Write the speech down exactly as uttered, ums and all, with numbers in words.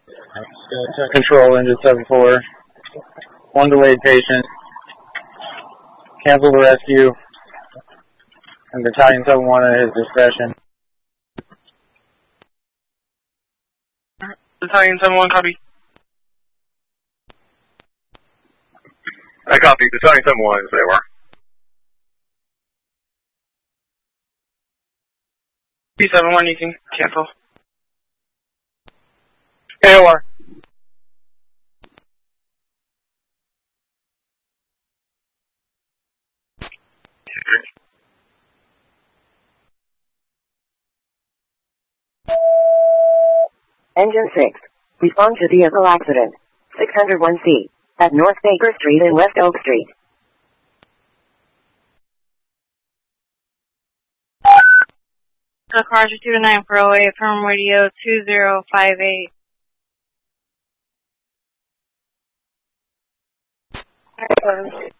Control, engine seven four. One delayed patient. Cancel the rescue. And Battalion seven one at his discretion. Battalion seven one, copy. I copy. Battalion seven one, they were. B seven one, you can cancel. A O R. Engine six. Respond to vehicle accident. six oh one C. At North Baker Street and West Oak Street. So cars are two to nine four oh eight from radio two zero five eight.